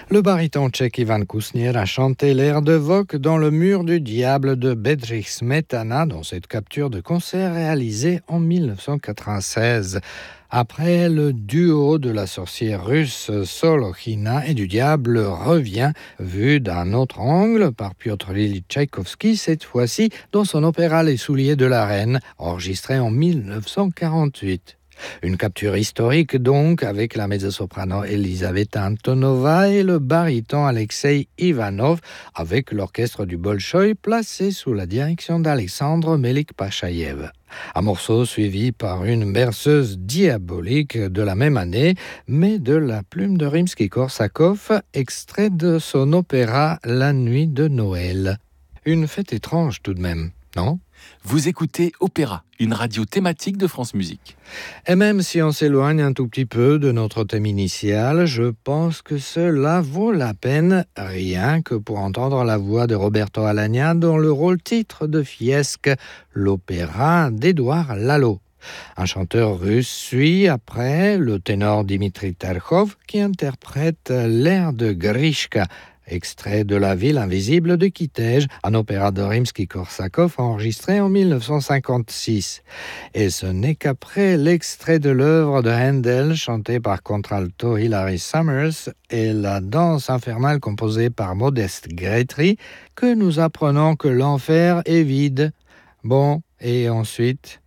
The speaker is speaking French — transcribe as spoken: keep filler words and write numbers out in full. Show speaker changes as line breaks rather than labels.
Le baryton tchèque Ivan Kousnier a chanté l'air de Vok dans Le Mur du Diable de Bedřich Smetana dans cette capture de concert réalisée en dix-neuf cent quatre-vingt-seize. Après, le duo de la sorcière russe Solokhina et du diable revient, vu d'un autre angle par Piotr Ilyich Tchaïkovski, cette fois-ci dans son opéra Les Souliers de la Reine, enregistré en dix-neuf cent quarante-huit. Une capture historique donc, avec la mezzo-soprano Elisaveta Antonova et le baryton Alexei Ivanov, avec l'orchestre du Bolchoï placé sous la direction d'Alexandre Melik-Pachaïev. Un morceau suivi par une berceuse diabolique de la même année, mais de la plume de Rimsky-Korsakov, extrait de son opéra La Nuit de Noël. Une fête étrange tout de même, non ?
Vous écoutez Opéra, une radio thématique de France Musique.
Et même si on s'éloigne un tout petit peu de notre thème initial, je pense que cela vaut la peine, rien que pour entendre la voix de Roberto Alagna dans le rôle titre de Fiesque, l'opéra d'Édouard Lalo. Un chanteur russe suit après le ténor Dimitri Terkhov qui interprète l'air de Grishka, extrait de La Ville invisible de Kitej, un opéra de Rimsky-Korsakov enregistré en dix-neuf cent cinquante-six. Et ce n'est qu'après l'extrait de l'œuvre de Handel, chanté par contralto Hilary Summers, et la danse infernale composée par Modeste Grétry, que nous apprenons que l'enfer est vide. Bon, et ensuite...